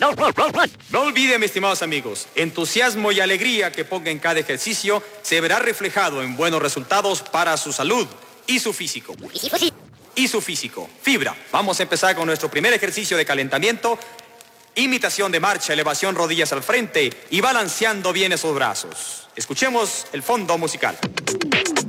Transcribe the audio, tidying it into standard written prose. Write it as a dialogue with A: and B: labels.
A: No olviden, mis estimados amigos, entusiasmo y alegría que ponga en cada ejercicio se verá reflejado en buenos resultados para su salud y su físico. Fibra. Vamos a empezar con nuestro primer ejercicio de calentamiento. Imitación de marcha, elevación rodillas al frente y balanceando bien esos brazos. Escuchemos el fondo musical.